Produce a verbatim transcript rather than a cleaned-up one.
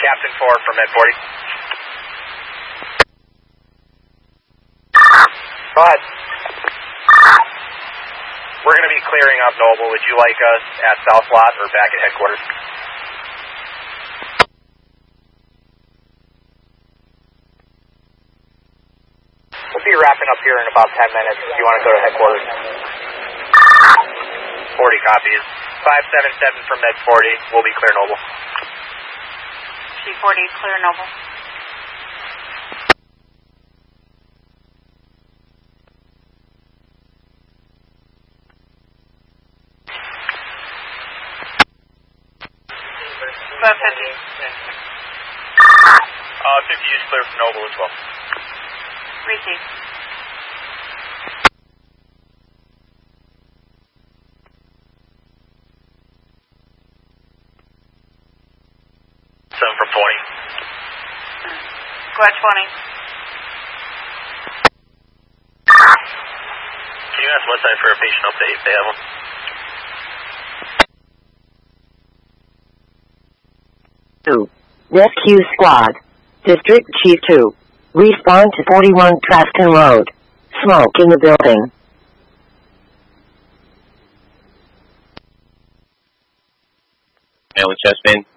Captain four from Med forty. Go ahead. We're going to be clearing up Noble. Would you like us at South Lot or back at headquarters? We'll be wrapping up here in about ten minutes if you want to go to headquarters. forty copies. five seven seven from Med forty. We'll be clear Noble. three forty, clear Noble. five fifty. Uh, fifty is clear for Noble as well. Receive. seven from twenty. Go at twenty. Can you ask Westside for a patient update if they have one? two. Rescue Squad. District Chief two. Respond to forty-one Trafton Road. Smoke in the building. Mailing chest in.